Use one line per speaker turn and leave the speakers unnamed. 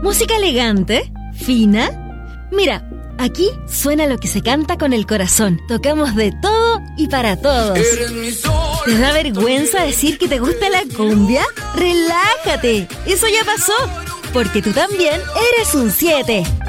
¿Música elegante? ¿Fina? Mira, aquí suena lo que se canta con el corazón. Tocamos de todo y para todos. ¿Te da vergüenza decir que te gusta la cumbia? ¡Relájate! Eso ya pasó, porque tú también eres un 7.